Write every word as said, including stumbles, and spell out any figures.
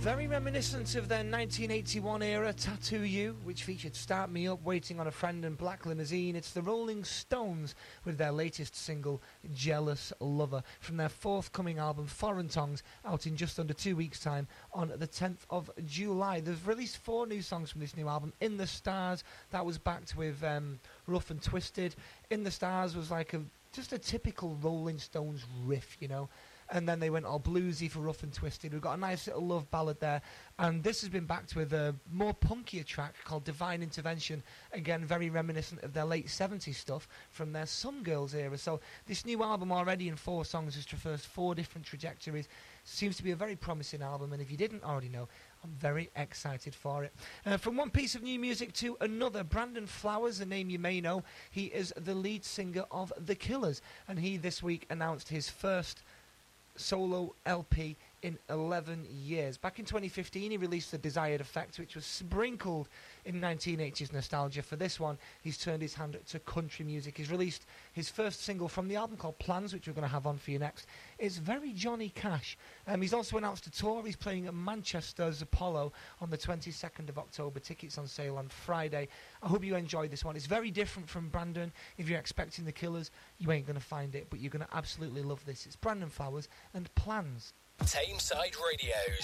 Very reminiscent of their nineteen eighty-one era Tattoo You, which featured Start Me Up, Waiting on a Friend and Black Limousine. It's the Rolling Stones with their latest single, Jealous Lover, from their forthcoming album, Foreign Tongues, out in just under two weeks' time on the tenth of July. They've released four new songs from this new album. In the Stars, that was backed with um, Rough and Twisted. In the Stars was like a just a typical Rolling Stones riff, you know. And then they went all bluesy for Rough and Twisted. We've got a nice little love ballad there. And this has been backed with a more punkier track called Divine Intervention. Again, very reminiscent of their late seventies stuff from their Some Girls era. So this new album already in four songs has traversed four different trajectories. Seems to be a very promising album. And if you didn't already know, I'm very excited for it. Uh, from one piece of new music to another, Brandon Flowers, a name you may know. He is the lead singer of The Killers. And he this week announced his first solo L P in eleven years. Back in twenty fifteen, he released The Desired Effect, which was sprinkled in nineteen eighties nostalgia. For this one, he's turned his hand to country music. He's released his first single from the album called Plans, which we're going to have on for you next. It's very Johnny Cash. Um, he's also announced a tour. He's playing at Manchester's Apollo on the twenty-second of October. Tickets on sale on Friday. I hope you enjoyed this one. It's very different from Brandon. If you're expecting The Killers, you ain't going to find it, but you're going to absolutely love this. It's Brandon Flowers and Plans. Tameside Radio's